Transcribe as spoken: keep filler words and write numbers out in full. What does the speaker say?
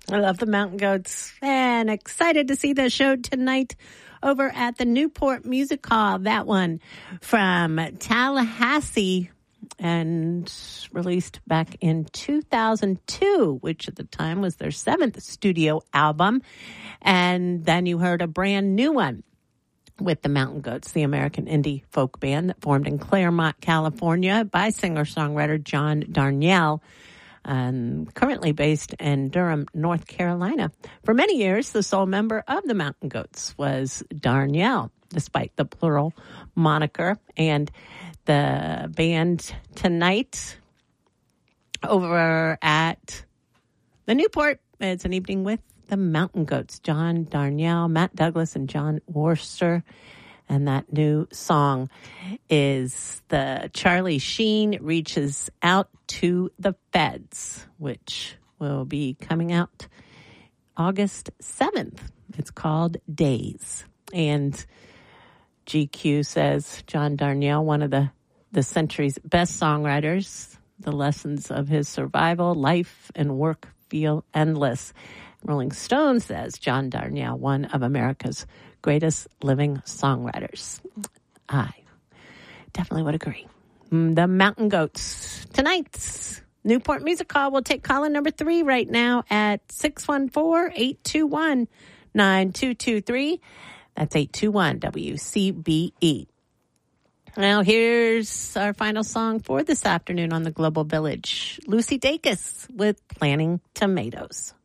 I love the Mountain Goats and excited to see the show tonight over at the Newport Music Hall. That one from Tallahassee and released back in two thousand two, which at the time was their seventh studio album. And then you heard a brand new one with the Mountain Goats, the American indie folk band that formed in Claremont, California by singer-songwriter John Darnielle, and currently based in Durham, North Carolina. For many years, the sole member of the Mountain Goats was Darnielle, despite the plural moniker. And the band tonight over at the Newport, it's an evening with the Mountain Goats, John Darnielle, Matt Douglas, and John Worcester. And that new song is the Charlie Sheen Reaches Out to the Feds, which will be coming out August seventh. It's called Days. And G Q says John Darnielle, one of the, the century's best songwriters, the lessons of his survival, life, and work feel endless. Rolling Stone says John Darnielle, one of America's greatest living songwriters. I definitely would agree. The Mountain Goats. Tonight's Newport Music Hall will take caller number three right now at six one four, eight two one, nine two two three. That's eight two one W C B E. Now here's our final song for this afternoon on the Global Village. Lucy Dacus with Planting Tomatoes.